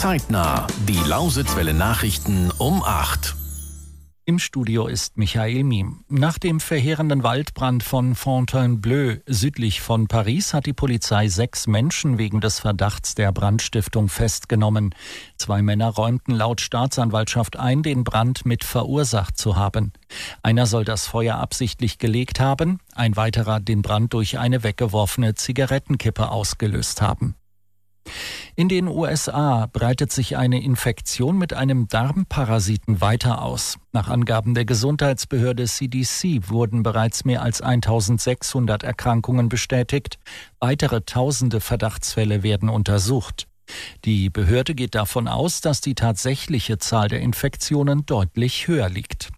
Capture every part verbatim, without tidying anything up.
Zeitnah. Die Lausitzwelle Nachrichten um acht. Im Studio ist Michael Miem. Nach dem verheerenden Waldbrand von Fontainebleau südlich von Paris hat die Polizei sechs Menschen wegen des Verdachts der Brandstiftung festgenommen. Zwei Männer räumten laut Staatsanwaltschaft ein, den Brand mit verursacht zu haben. Einer soll das Feuer absichtlich gelegt haben, ein weiterer den Brand durch eine weggeworfene Zigarettenkippe ausgelöst haben. In den U S A breitet sich eine Infektion mit einem Darmparasiten weiter aus. Nach Angaben der Gesundheitsbehörde C D C wurden bereits mehr als eintausendsechshundert Erkrankungen bestätigt. Weitere tausende Verdachtsfälle werden untersucht. Die Behörde geht davon aus, dass die tatsächliche Zahl der Infektionen deutlich höher liegt.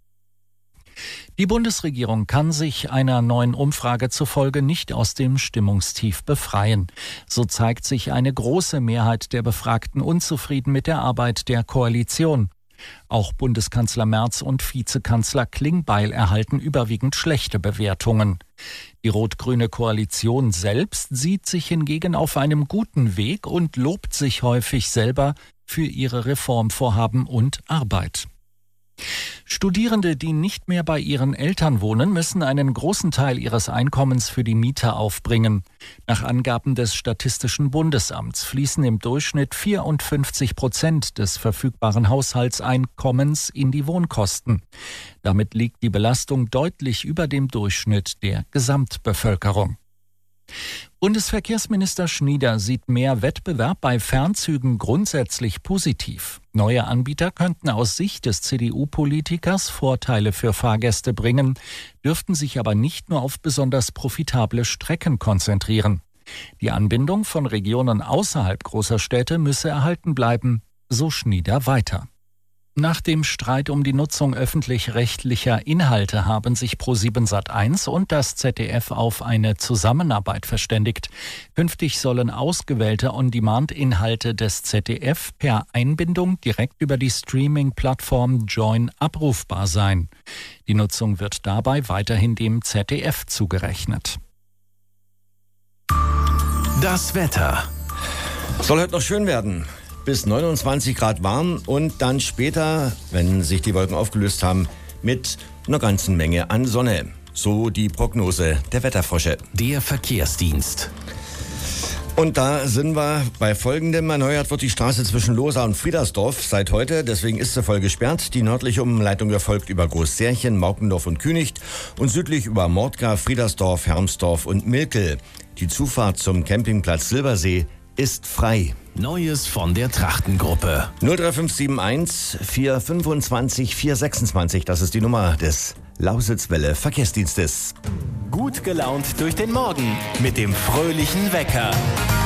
Die Bundesregierung kann sich einer neuen Umfrage zufolge nicht aus dem Stimmungstief befreien. So zeigt sich eine große Mehrheit der Befragten unzufrieden mit der Arbeit der Koalition. Auch Bundeskanzler Merz und Vizekanzler Klingbeil erhalten überwiegend schlechte Bewertungen. Die rot-grüne Koalition selbst sieht sich hingegen auf einem guten Weg und lobt sich häufig selber für ihre Reformvorhaben und Arbeit. Studierende, die nicht mehr bei ihren Eltern wohnen, müssen einen großen Teil ihres Einkommens für die Miete aufbringen. Nach Angaben des Statistischen Bundesamts fließen im Durchschnitt vierundfünfzig Prozent des verfügbaren Haushaltseinkommens in die Wohnkosten. Damit liegt die Belastung deutlich über dem Durchschnitt der Gesamtbevölkerung. Bundesverkehrsminister Schnieder sieht mehr Wettbewerb bei Fernzügen grundsätzlich positiv. Neue Anbieter könnten aus Sicht des C D U-Politikers Vorteile für Fahrgäste bringen, dürften sich aber nicht nur auf besonders profitable Strecken konzentrieren. Die Anbindung von Regionen außerhalb großer Städte müsse erhalten bleiben, so Schnieder weiter. Nach dem Streit um die Nutzung öffentlich-rechtlicher Inhalte haben sich ProSieben Sat eins und das Z D F auf eine Zusammenarbeit verständigt. Künftig sollen ausgewählte On-Demand-Inhalte des Z D F per Einbindung direkt über die Streaming-Plattform Joyn abrufbar sein. Die Nutzung wird dabei weiterhin dem Z D F zugerechnet. Das Wetter. Soll heute noch schön werden. Bis neunundzwanzig Grad warm und dann später, wenn sich die Wolken aufgelöst haben, mit einer ganzen Menge an Sonne. So die Prognose der Wetterfrösche. Der Verkehrsdienst. Und da sind wir bei Folgendem. Erneuert wird die Straße zwischen Lohsa und Friedersdorf seit heute. Deswegen ist sie voll gesperrt. Die nördliche Umleitung erfolgt über Großsärchen, Maukendorf und Künicht und südlich über Mordgar, Friedersdorf, Hermsdorf und Milkel. Die Zufahrt zum Campingplatz Silbersee ist frei. Neues von der Trachtengruppe. null drei fünf sieben eins vier fünfundzwanzig vier sechsundzwanzig, das ist die Nummer des Lausitzwelle Verkehrsdienstes. Gut gelaunt durch den Morgen mit dem fröhlichen Wecker.